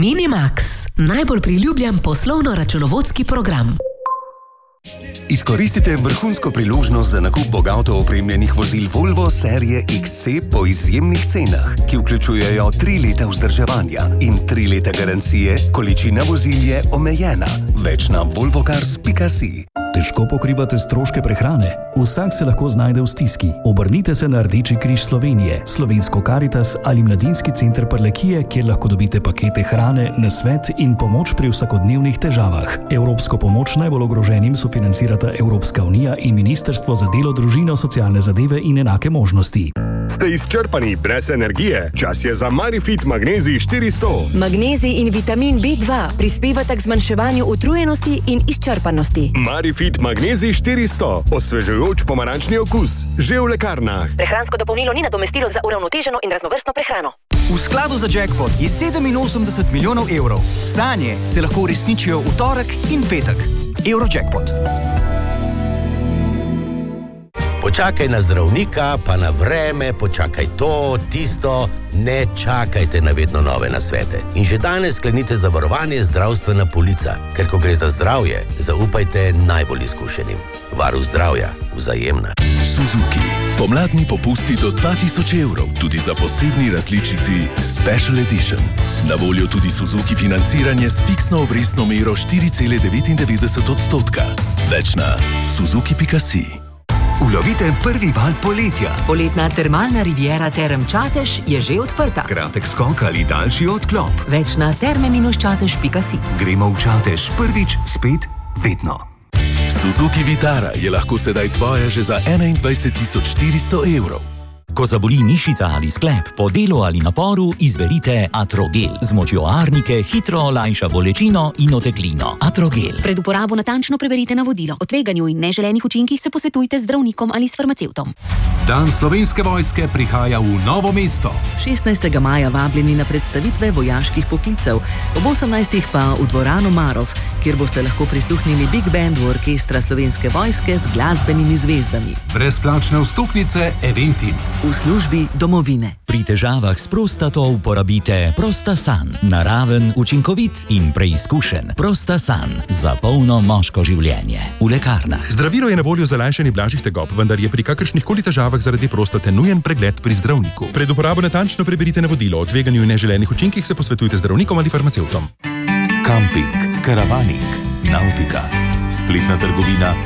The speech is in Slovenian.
Minimax, najbolj priljubljen poslovno-računovodski program. Izkoristite vrhunsko priložnost za nakup bogato opremljenih vozil Volvo serije XC po izjemnih cenah, ki vključujejo 3 leta vzdrževanja in 3 leta garancije. Količina vozil je omejena. Več na volvocars.si. Težko pokrivate stroške prehrane? Vsak se lahko znajde v stiski. Obrnite se na Rdeči križ Slovenije, Slovensko Karitas ali Mladinski center Prlekije, kjer lahko dobite pakete hrane, nasvet in pomoč pri vsakodnevnih težavah. Evropsko pomoč najbolj ogroženim sofinancirata Evropska unija in Ministrstvo za delo, družino, socialne zadeve in enake možnosti. Ste izčrpani brez energije? Čas je za Marifit Magnezij 400. Magnezij in vitamin B2 prispevata k zmanjševanju utrujenosti in izčrpanosti. Marifit Magnezij 400. Osvežujoč pomarančni okus. Že v lekarnah. Prehransko dopolnilo ni nadomestilo za uravnoteženo in raznovrstno prehrano. V skladu za jackpot je 87 milijonov evrov. Sanje se lahko uresničijo v torek in petek. Eurojackpot. Počakaj na zdravnika, pa na vreme, počakaj to, tisto. Ne čakajte na vedno nove nasvete. In že danes sklenite zavarovanje zdravstvena polica, ker ko gre za zdravje, zaupajte najbolj izkušenim. Varuh zdravja, Vzajemna. Suzuki. Pomladni popusti do 2000 evrov, tudi za posebni različici Special Edition. Na voljo tudi Suzuki financiranje s fiksno obrestno mero 4,99%. Več na suzuki.si. Ulovite prvi val poletja. Poletna termalna riviera Term Čatež je že odprta. Kratek skok ali daljši odklop. Več na terme-čatež.si. Gremo v Čatež prvič, spet, vedno. Suzuki Vitara je lahko sedaj tvoja že za 21 400 evrov. Ko zaboli mišica ali sklep, po delu ali naporu, izberite Atrogel. Z močjo arnike hitro olajša bolečino in oteklino. Atrogel. Pred uporabo natančno preberite navodilo. O tveganju in neželenih učinkih se posvetujte z zdravnikom ali s farmacevtom. Dan Slovenske vojske prihaja v Novo mesto. 16. maja vabljeni na predstavitve vojaških poklicev, ob 18. pa v dvorano Marof, kjer boste lahko prisluhnili Big Bandu orkestra Slovenske vojske z glasbenimi zvezdami. Brezplačne vstopnice Eventim. V službi domovine. Pri težavah s prostato uporabite Prostasan. Naraven, učinkovit in preizkušen. Prostasan za polno moško življenje. V lekarnah. Zdravilo je na voljo za lajšanje blažjih tegob, vendar je pri kakršnihkoli težavah zaradi prostate nujen pregled pri zdravniku. Pred uporabo natančno preberite navodilo. O tveganju in neželenih učinkih se posvetujte z zdravnikom ali farmacevtom. Camping, karavaning, nautika, spletna trgovina